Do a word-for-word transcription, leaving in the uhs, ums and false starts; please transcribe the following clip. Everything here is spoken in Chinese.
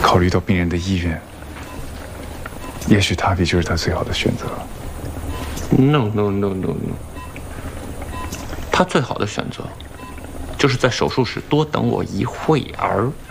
考虑到病人的意愿，也许塔比就是他最好的选择。 No no no no no， 他最好的选择，就是在手术室多等我一会儿。